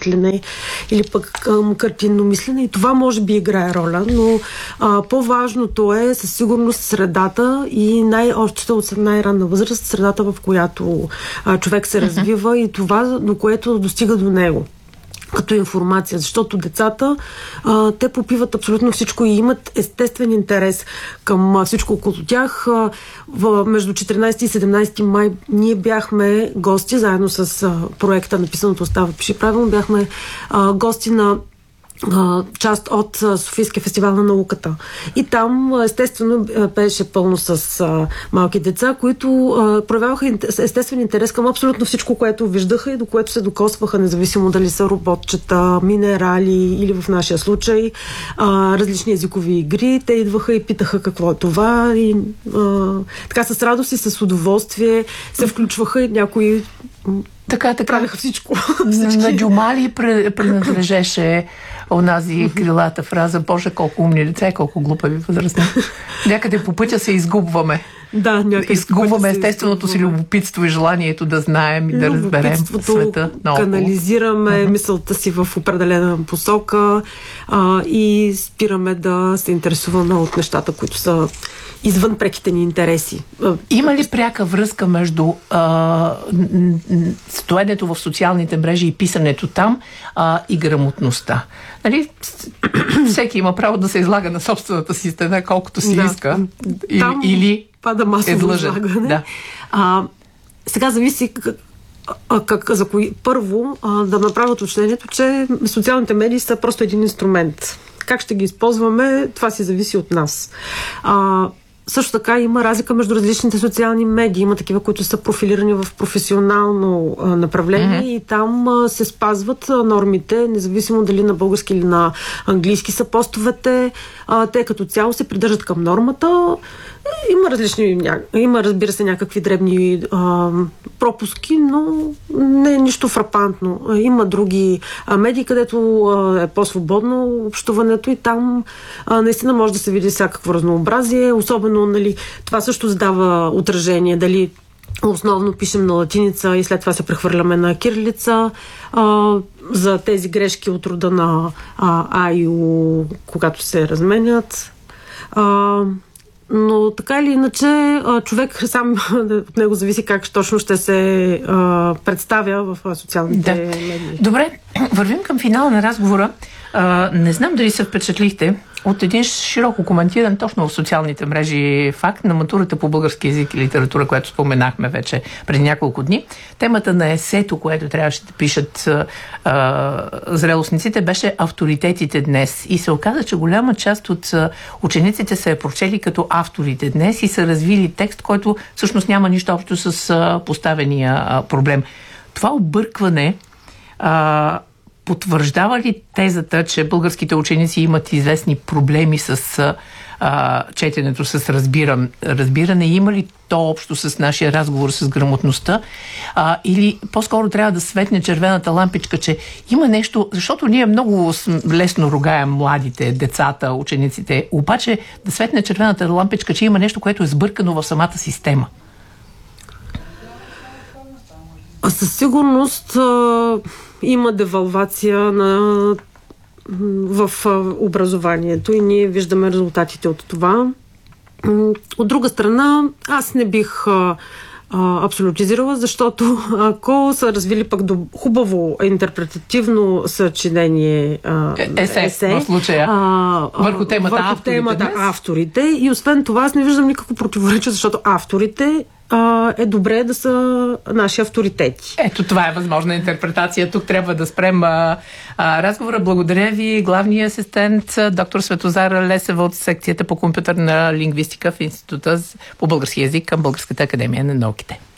мислене или пък към картинно мислене и това може би играе роля, но по-важното е със сигурност средата и още от най-ранна възраст, средата, в която човек се развива и това, до което достига до него като информация, защото децата те попиват абсолютно всичко и имат естествен интерес към всичко около тях. Между 14 и 17 май ние бяхме гости, заедно с проекта Написаното остава пиши правилно, бяхме гости на част от Софийския фестивал на науката. И там, естествено, беше пълно с малки деца, които проявяваха естествен интерес към абсолютно всичко, което виждаха и до което се докосваха, независимо дали са роботчета, минерали или в нашия случай различни езикови игри. Те идваха и питаха какво е това и така с радост и с удоволствие се включваха и някои така. Правиха всичко. На Джумали принадлежеше онази крилата фраза: Боже, колко умни деца и колко глупави възрастни. Някъде по пътя се изгубваме. Да, изгубваме естественото си любопитство и желанието да знаем и да разберем света наоколо. Канализираме мисълта си в определена посока и спираме да се интересуваме от нещата, които са извън преките ни интереси. Има ли пряка връзка между стоенето в социалните мрежи и писането там и грамотността? Нали? Всеки има право да се излага на собствената си стена колкото си иска. Или пада масово излагане. Да. Сега зависи за кои. Първо, да направя уточнението, че социалните медии са просто един инструмент. Как ще ги използваме, това си зависи от нас. Също така има разлика между различните социални медии. Има такива, които са профилирани в професионално направление и там се спазват нормите, независимо дали на български или на английски са постовете. Те като цяло се придържат към нормата. Има, разбира се, някакви дребни пропуски, но не е нищо фрапантно. Има други медии, където е по-свободно общуването и там наистина може да се види всякакво разнообразие. Особено, нали, това също задава отражение. Дали основно пишем на латиница и след това се прехвърляме на кирилица. За тези грешки от рода на А и У, когато се разменят. Но така или иначе, човек сам от него зависи как точно ще се представя в социалните медии. Добре, вървим към финала на разговора. Не знам дали се впечатлихте от един широко коментиран точно в социалните мрежи факт на матурата по български език и литература, която споменахме вече преди няколко дни. Темата на есето, което трябваше да пишат зрелостниците, беше авторитетите днес. И се оказа, че голяма част от учениците са я прочели като авторите днес и са развили текст, който всъщност няма нищо общо с поставения проблем. Това объркване потвърждава ли тезата, че българските ученици имат известни проблеми с четенето, с разбиране? Има ли то общо с нашия разговор с грамотността? Или по-скоро трябва да светне червената лампичка, че има нещо, защото ние много лесно ругаем младите, децата, учениците, обаче да светне червената лампичка, че има нещо, което е сбъркано в самата система? Със сигурност има девалвация в образованието и ние виждаме резултатите от това. От друга страна, аз не бих абсолютизирала, защото ако са развили пък до хубаво интерпретативно съчинение есе в случая върху темата авторите и освен това аз не виждам никакво противоречие, защото авторите е добре да са наши авторитети. Ето, това е възможна интерпретация. Тук трябва да спрем разговора. Благодаря ви, главния асистент доктор Светозара Лесева от секцията по компютърна лингвистика в Института по български език към Българската академия на науките.